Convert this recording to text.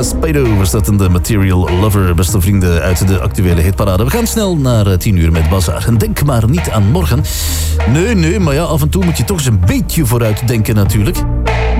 Speedo was dat in de Material Lover. Beste vrienden uit de actuele hitparade. We gaan snel naar 10 uur met Bazaar. En denk maar niet aan morgen. Nee, maar ja, af en toe moet je toch eens een beetje vooruit denken natuurlijk.